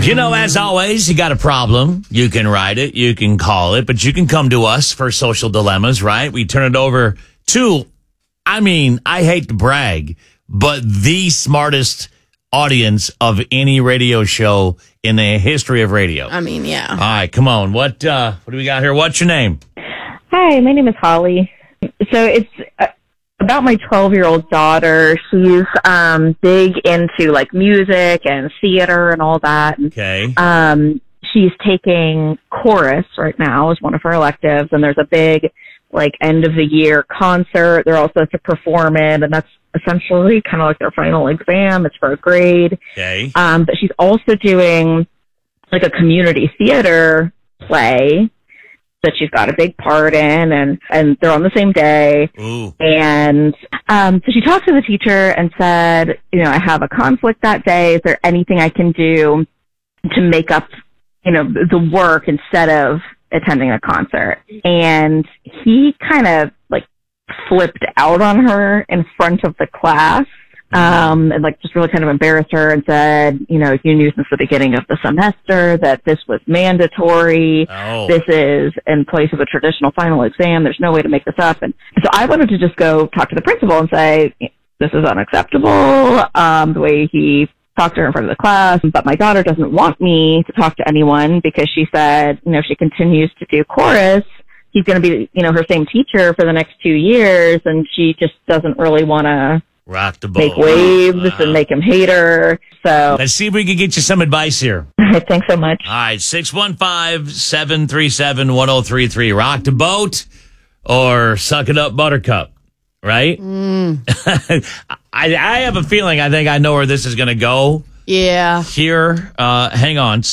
As always, you got a problem. You can write it, you can call it, but you can come to us for social dilemmas, right? We turn it over to, I hate to brag, but the smartest audience of any radio show in the history of radio. Yeah. All right, come on. What do we got here? What's your name? Hi, my name is Holly. So it's about my 12-year-old daughter. She's big into like music and theater and all that. Okay. She's taking chorus right now as one of her electives, and there's a big like end of the year concert they're all supposed to perform in, and that's essentially kind of like their final exam. It's for a grade. Okay. But she's also doing like a community theater play that she's got a big part in, and they're on the same day. Ooh. And so she talked to the teacher and said, I have a conflict that day. Is there anything I can do to make up, the work instead of attending a concert? And he kind of like flipped out on her in front of the class. And like just really kind of embarrassed her and said, you knew since the beginning of the semester that this was mandatory. Oh. This is in place of a traditional final exam. There's no way to make this up. And so I wanted to just go talk to the principal and say, this is unacceptable, the way he talked to her in front of the class. But my daughter doesn't want me to talk to anyone because she said, if she continues to do chorus, he's going to be, her same teacher for the next 2 years. And she just doesn't really want to rock the boat. Make waves and make him hate her. So let's see if we can get you some advice here. Thanks so much. All right, 615-737-1033. Rock the boat or suck it up, buttercup, right? I have a feeling I think I know where this is going to go. Yeah. Here, hang on,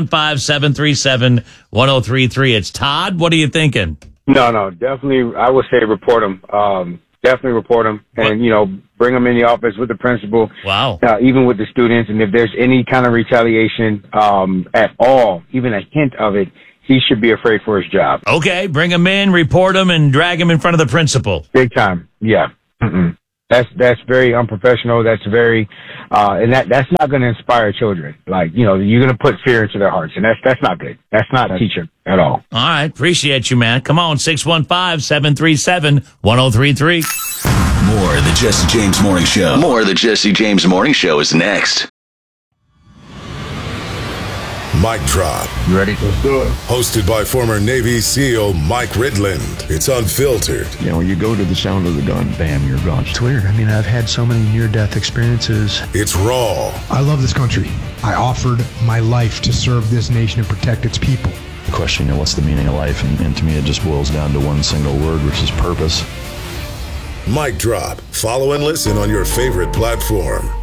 615-737-1033. It's Todd. What are you thinking? No, definitely. I would say report him. Definitely report them and, bring them in the office with the principal. Wow. Even with the students. And if there's any kind of retaliation at all, even a hint of it, he should be afraid for his job. Okay. Bring him in, report him, and drag him in front of the principal. Big time. Yeah. Mm-mm. That's very unprofessional. That's very, and that's not going to inspire children. Like, you're going to put fear into their hearts, and that's not good. That's not teaching at all. All right. Appreciate you, man. Come on, 615-737-1033. More of the Jesse James Morning Show. More of the Jesse James Morning Show is next. Mic Drop. You ready? Let's do it. Hosted by former Navy SEAL Mike Ridland. It's unfiltered. You go to the sound of the gun, bam, you're gone. It's weird. I've had so many near-death experiences. It's raw. I love this country. I offered my life to serve this nation and protect its people. The question, what's the meaning of life? And to me, it just boils down to one single word, which is purpose. Mic Drop. Follow and listen on your favorite platform.